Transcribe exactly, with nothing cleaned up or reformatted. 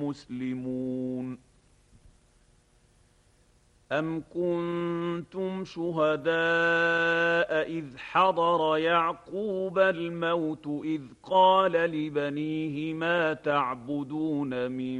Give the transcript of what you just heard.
مسلمون أم كنتم شهداء إذ حضر يعقوب الموت إذ قال لبنيه ما تعبدون من